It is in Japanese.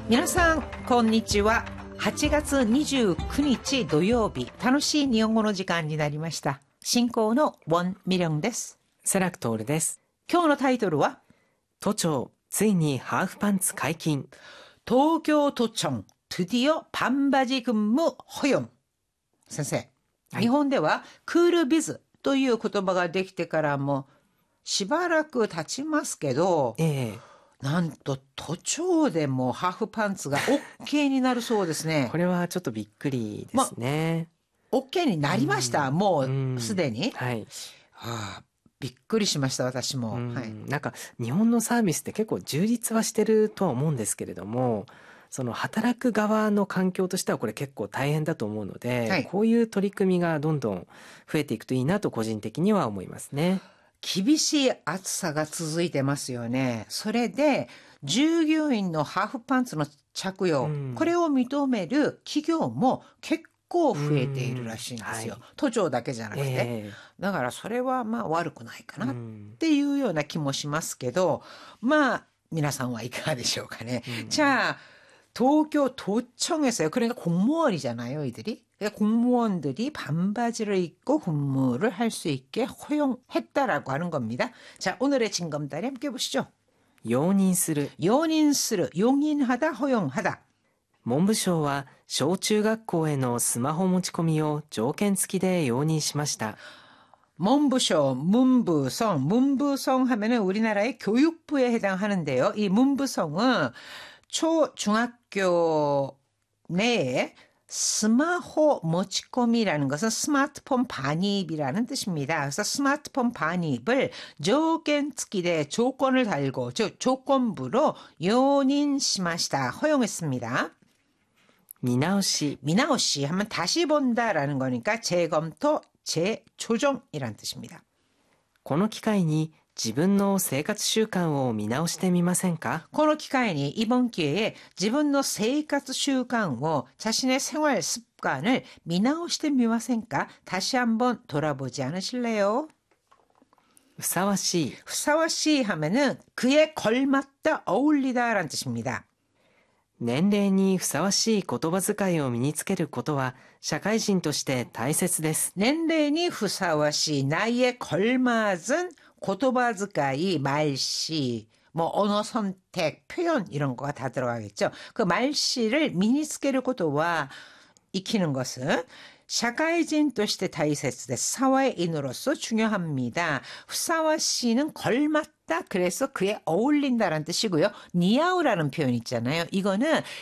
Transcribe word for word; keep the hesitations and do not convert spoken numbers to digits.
皆さんこんにちは。はちがつにじゅうくにち土曜日、楽しい日本語の時間になりました。進行のウォン・ミリョンです。 セラクトールです。 今日のタイトルは都庁ついにハーフパンツ解禁。 東京都庁드디어 반바지 근무 허용。先生、はい、日本ではクールビズという言葉ができてからもしばらく経ちますけど、 ええ、 なんと都庁でもハーフパンツが OK になるそうですね。 これはちょっとびっくりですね。 ま、OK になりました。うん、もうすでに。 はい。 はあ、びっくりしました私も。 うん、 はい、 なんか日本のサービスって結構充実はしてるとは思うんですけれども、その働く側の環境としてはこれ結構大変だと思うので、はい、こういう取り組みがどんどん増えていくといいなと個人的には思いますね。 厳しい暑さが続いてますよね。それで従業員のハーフパンツの着用、うん、これを認める企業も結構増えているらしいんですよ、うん、はい、都庁だけじゃなくて、えー、だからそれはまあ悪くないかなっていうような気もしますけど、まあ皆さんはいかがでしょうかね。うん、자 도쿄 도청에서요. 그러니까 공무원이잖아요, 이들이. 그러니까 공무원들이 반바지를 입고 근무를 할 수 있게 허용했다라고 하는 겁니다. 자, 오늘의 징검다리 함께 보시죠. 용인する, 용인する, 용인하다, 허용하다. 文部省は小中学校へのスマホ持ち込みを条件付きで容認しました。 문부쇼, 문부성, 문부성 하면은 우리나라의 교육부에 해당하는데요. 이 문부성은 초, 중학교 내에 스마호 모치코미라는 것은 스마트폰 반입이라는 뜻입니다. 그래서 스마트폰 반입을 조겐츠키대 조건을 달고, 즉 조건부로 요닌시마시다, 허용했습니다. 미나오시. 미나오시 하면 다시 본다라는 거니까 재검토, 재조정이라는 뜻입니다. この機会に自分の生活習慣を見直してみませんか? この機会に 이번 기회에 自分の生活習慣を 자신의 생활 습관을 見直してみませんか? 다시 한번 돌아보지 않으실래요? ふさわしい. ふさわしい 하면은 그에 걸맞다, 어울리다라는 뜻입니다. 年齢にふさわしい言葉遣いを身につけることは社会人として大切です。 年齢にふさわしい 나이에 걸맞은 고토바즈카이, 말씨, 뭐 언어 선택, 표현 이런 거가 다 들어가겠죠. 그 말씨를 미니스케를 고토와 익히는 것은社会人として大切です. 사회인으로서 중요합니다. 후사와씨는 걸맞다. 그래서 그에 어울린다라는 뜻이고요. 니아우라는 표현 있잖아요. 이거는